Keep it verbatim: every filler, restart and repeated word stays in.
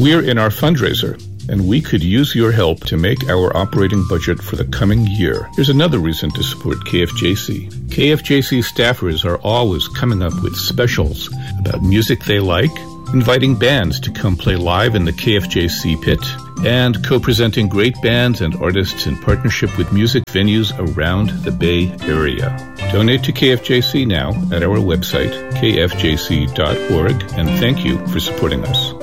We're in our fundraiser, and we could use your help to make our operating budget for the coming year. Here's another reason to support K F J C. K F J C staffers are always coming up with specials about music they like, inviting bands to come play live in the K F J C pit, and co-presenting great bands and artists in partnership with music venues around the Bay Area. Donate to K F J C now at our website, k f j c dot org, and thank you for supporting us.